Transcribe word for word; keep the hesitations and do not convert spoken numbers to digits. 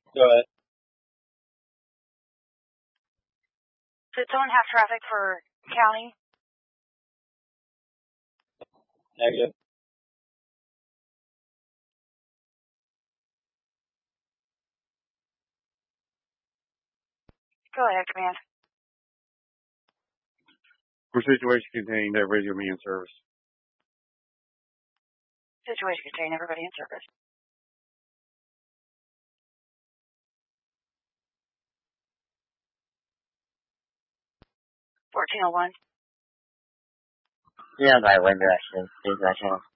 Go ahead. Did someone have traffic for county? Negative. Go ahead, command. For situation contained, everybody's going to be in service. Situation contained, everybody in service. fourteen oh one. Yeah, by wind direction. Please, my channel.